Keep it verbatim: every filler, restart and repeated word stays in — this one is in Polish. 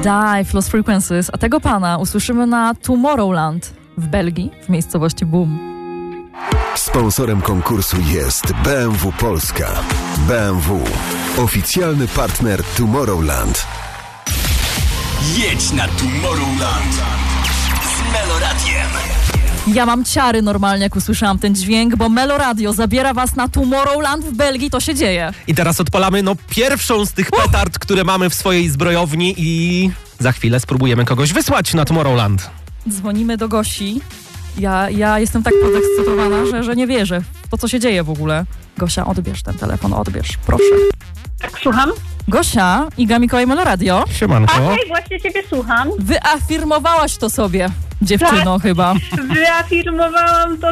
Dive, Lost Frequencies, a tego pana usłyszymy na Tomorrowland w Belgii, w miejscowości Boom. Sponsorem konkursu jest B M W Polska. B M W, oficjalny partner Tomorrowland. Jedź na Tomorrowland z Meloradiem. Ja mam ciary normalnie, jak usłyszałam ten dźwięk, bo Meloradio zabiera was na Tomorrowland w Belgii, to się dzieje. I teraz odpalamy no pierwszą z tych petard, które mamy w swojej zbrojowni i za chwilę spróbujemy kogoś wysłać na Tomorrowland. Dzwonimy do Gosi. Ja, ja jestem tak podekscytowana, że, że nie wierzę w to, co się dzieje w ogóle. Gosia, odbierz ten telefon, odbierz, proszę. Tak, słucham? Gosia, Iga Mikołaj, Meloradio. Siemanko. Okej, właśnie ciebie słucham. Wyafirmowałaś to sobie, dziewczyno, chyba. Wyafirmowałam to